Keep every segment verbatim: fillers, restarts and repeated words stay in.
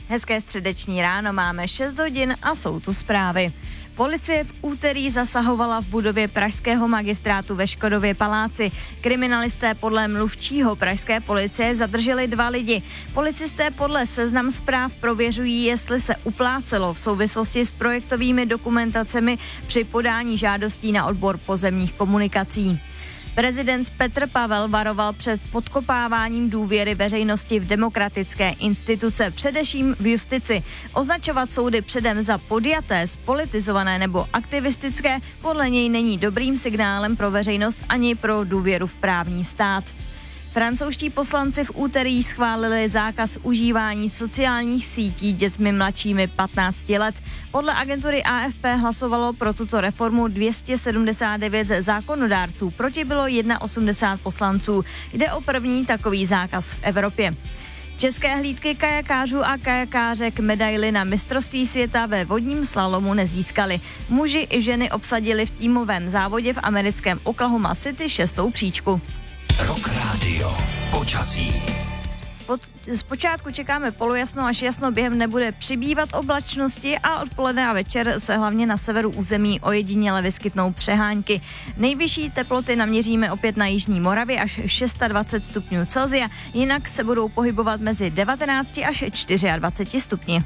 Hezké středeční ráno, máme šest hodin a jsou tu zprávy. Policie v úterý zasahovala v budově pražského magistrátu ve Škodově paláci. Kriminalisté podle mluvčího pražské policie zadrželi dva lidi. Policisté podle Seznam Zpráv prověřují, jestli se uplácelo v souvislosti s projektovými dokumentacemi při podání žádostí na odbor pozemních komunikací. Prezident Petr Pavel varoval před podkopáváním důvěry veřejnosti v demokratické instituce, především v justici. Označovat soudy předem za podjaté, spolitizované nebo aktivistické podle něj není dobrým signálem pro veřejnost ani pro důvěru v právní stát. Francouzští poslanci v úterý schválili zákaz užívání sociálních sítí dětmi mladšími patnácti let. Podle agentury A F P hlasovalo pro tuto reformu dvě stě sedmdesát devět zákonodárců, proti bylo osmdesát jedna poslanců. Jde o první takový zákaz v Evropě. České hlídky kajakářů a kajakářek medaily na mistrovství světa ve vodním slalomu nezískali. Muži i ženy obsadili v týmovém závodě v americkém Oklahoma City šestou příčku. Rock Radio. Počasí. Zpočátku čekáme polojasno až jasno, během dne bude přibývat oblačnosti a odpoledne a večer se hlavně na severu území ojediněle vyskytnou přehánky. Nejvyšší teploty naměříme opět na jižní Moravě až dvacet šest stupňů Celsia, jinak se budou pohybovat mezi devatenáct až dvacet čtyři stupni.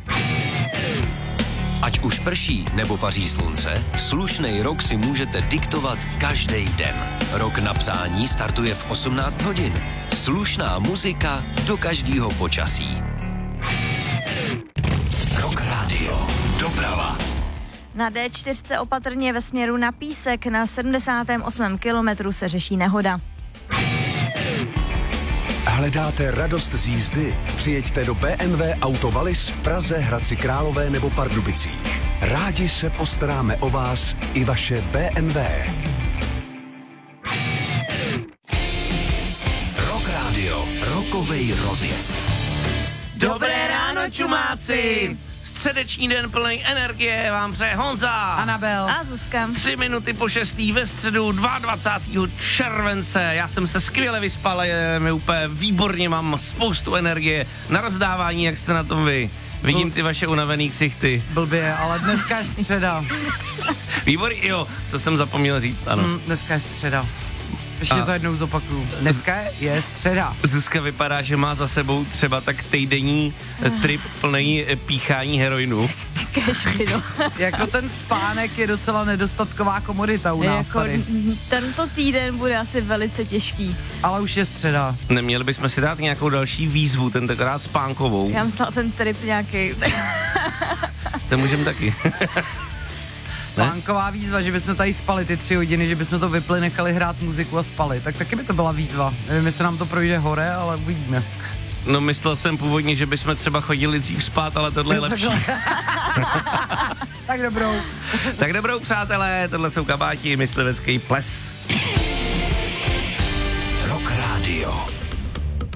Ať už prší nebo paří slunce, slušnej rok si můžete diktovat každý den. Rok na přání startuje v osmnáct hodin. Slušná muzika do každého počasí. Rock Radio. Doprava. Na D čtyři opatrně ve směru na Písek na sedmdesátém osmém kilometru se řeší nehoda. Hledáte radost z jízdy? Přijeďte do B M W Auto Wallis v Praze, Hradci Králové nebo Pardubicích. Rádi se postaráme o vás i vaše B M W. Rock Radio. Rokovej rozjezd. Dobré ráno, čumáci! Středeční den plný energie vám přeje Honza, Anabel a Zuzka. Tři minuty po šestý ve středu dvacátého druhého července. Já jsem se skvěle vyspal, je mi úplně výborně, mám spoustu energie na rozdávání, jak jste na tom vy. Vidím ty vaše unavený ksichty. Blbě, ale dneska je středa. Výborný, jo, to jsem zapomněl říct, ano. Mm, dneska je středa. Ještě A. to jednou zopakuju. Dneska je středa. Zuzka vypadá, že má za sebou třeba tak týdenní trip plný píchání heroinu. Kežby, no. Jako ten spánek je docela nedostatková komodita u nás jako tady. Tento týden bude asi velice těžký. Ale už je středa. Neměli bychom si dát nějakou další výzvu, tentokrát spánkovou. Já myslela ten trip nějaký. To můžeme taky. Spánková výzva, že bychom tady spali ty tři hodiny, že bychom to vypli, nechali hrát muziku a spali. Tak taky by to byla výzva. Nevím, jestli nám to projde hore, ale uvidíme. No myslel jsem původně, že bychom třeba chodili dřív spát, ale tohle je lepší. Tak dobrou. Tak dobrou, přátelé, tohle jsou kabáti, myslivecký ples. Rock Radio.